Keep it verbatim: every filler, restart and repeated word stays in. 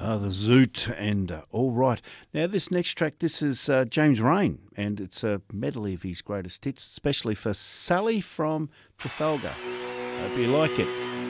Ah, the Zoot, and uh, all right. Now, this next track, this is uh, James Rain, and it's a medley of his greatest hits, especially for Sally from Trafalgar. Hope you like it.